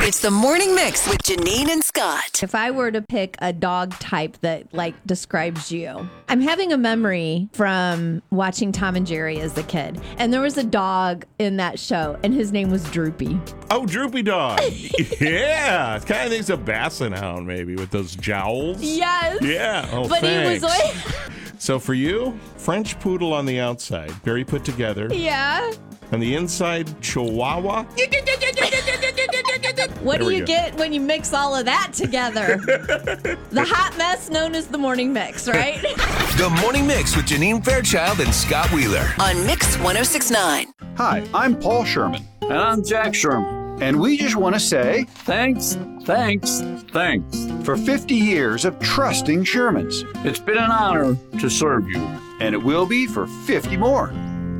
It's the Morning Mix with Janine and Scott. If I were to pick a dog type that describes you, I'm having a memory from watching Tom and Jerry as a kid. And there was a dog in that show, and his name was Droopy. Oh, Droopy Dog. Yeah. It kind of thinks a Basset Hound, maybe, with those jowls. Yes. Yeah. Oh, but thanks. he was like... So for you, French Poodle on the outside, very put together. Yeah. On the inside, Chihuahua. What do you get when you mix all of that together? The hot mess known as the Morning Mix, right? The Morning Mix with Janine Fairchild and Scott Wheeler. On Mix 106.9. Hi, I'm Paul Sherman. And I'm Jack Sherman. And we just want to say Thanks for 50 years of trusting Shermans. It's been an honor to serve you. And it will be for 50 more.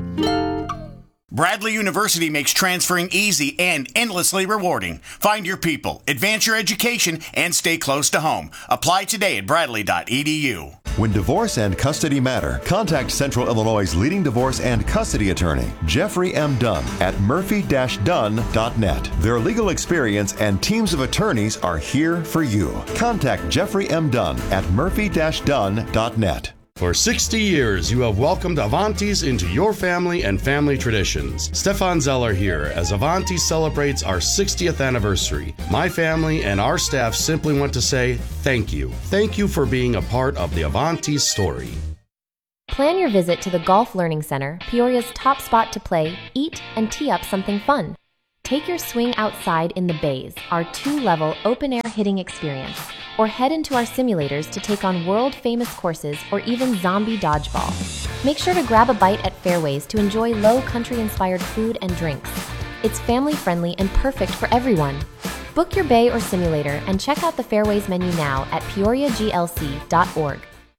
Bradley University makes transferring easy and endlessly rewarding. Find your people, advance your education, and stay close to home. Apply today at bradley.edu. When divorce and custody matter, contact Central Illinois' leading divorce and custody attorney, Jeffrey M. Dunn, at murphy-dunn.net. Their legal experience and teams of attorneys are here for you. Contact Jeffrey M. Dunn at murphy-dunn.net. For 60 years, you have welcomed Avantis into your family and family traditions. Stefan Zeller here as Avanti celebrates our 60th anniversary. My family and our staff simply want to say thank you. Thank you for being a part of the Avanti story. Plan your visit to the Golf Learning Center, Peoria's top spot to play, eat, and tee up something fun. Take your swing outside in the bays, our 2-level open-air hitting experience, or head into our simulators to take on world-famous courses or even zombie dodgeball. Make sure to grab a bite at Fairways to enjoy low country-inspired food and drinks. It's family-friendly and perfect for everyone. Book your bay or simulator and check out the Fairways menu now at peoriaglc.org.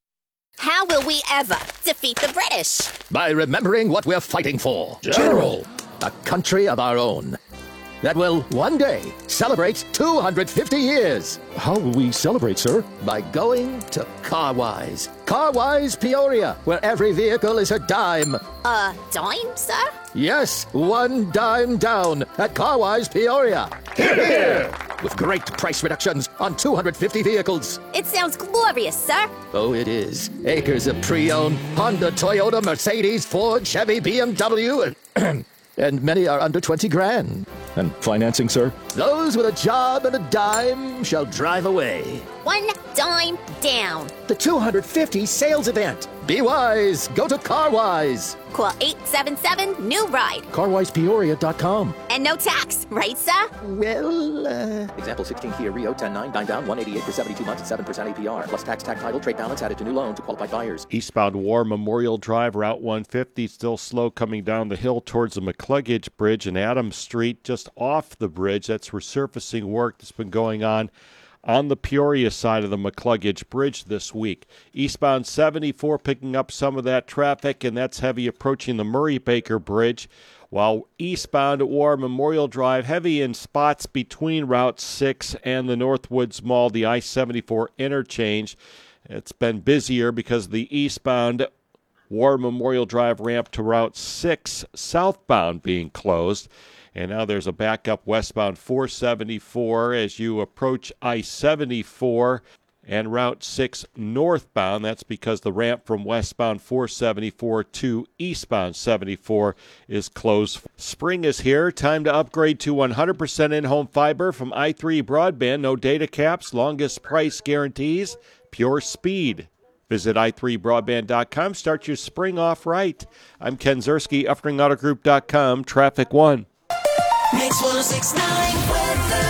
How will we ever defeat the British? By remembering what we're fighting for. General! A country of our own that will one day celebrate 250 years. How will we celebrate, sir? By going to Carwise. Carwise Peoria, where every vehicle is a dime. A dime, sir? Yes, 1 dime down at Carwise Peoria. Hear, hear! With great price reductions on 250 vehicles. It sounds glorious, sir. Oh, it is. Acres of pre-owned Honda, Toyota, Mercedes, Ford, Chevy, BMW, and many are under 20 grand. And financing, sir? Those with a job and a dime shall drive away. 1 dime down. The 250 sales event. Be wise. Go to Carwise. Call 877-NEW-RIDE. CarwisePeoria.com. And no tax, right, sir? Well, Example 16 Kia Rio 10.9, 9 down, 188 for 72 months at 7% APR. Plus tax, title, trade balance added to new loan to qualified buyers. Eastbound War Memorial Drive, Route 150, still slow coming down the hill towards the McCluggage Bridge and Adams Street, just off the bridge. That's resurfacing work that's been going on the Peoria side of the McCluggage Bridge this week. Eastbound 74 picking up some of that traffic, and that's heavy approaching the Murray Baker Bridge, while eastbound at War Memorial Drive, heavy in spots between Route 6 and the Northwoods Mall, the I-74 interchange. It's been busier because of the eastbound War Memorial Drive ramp to Route 6 southbound being closed. And now there's a backup westbound 474 as you approach I-74 and Route 6 northbound. That's because the ramp from westbound 474 to eastbound 74 is closed. Spring is here. Time to upgrade to 100% in-home fiber from i3 Broadband. No data caps, longest price guarantees, pure speed. Visit i3broadband.com. Start your spring off right. I'm Ken Zerski, UffringAutoGroup.com, Traffic 1. Mix 106.9 weather.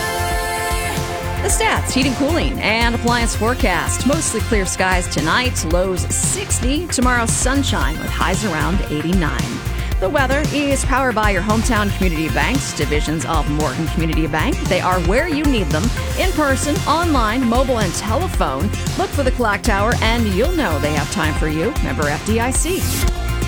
The stats, heating, cooling, and appliance forecast. Mostly clear skies tonight, lows 60. Tomorrow, sunshine with highs around 89. The weather is powered by your hometown community banks, divisions of Morgan Community Bank. They are where you need them, in person, online, mobile, and telephone. Look for the clock tower, and you'll know they have time for you. Member FDIC.